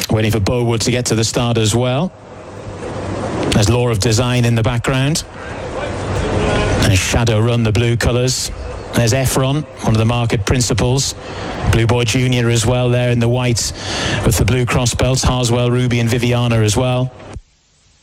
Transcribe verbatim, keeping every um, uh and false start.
Waiting for Bowood to get to the start as well. There's Law of Design in the background. And Shadow Run, the blue colours. There's Efron, one of the market principals. Blue Boy Junior as well there in the white with the blue cross belts. Harswell, Ruby and Viviana as well.